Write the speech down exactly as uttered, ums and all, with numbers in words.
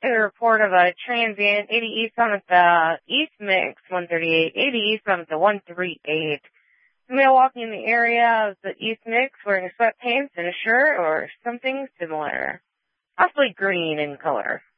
A report of a transient eighty eastbound at the East Mix one thirty-eight, eighty eastbound at the one thirty-eight. A male walking in the area of the East Mix wearing sweatpants and a shirt or something similar, possibly green in color.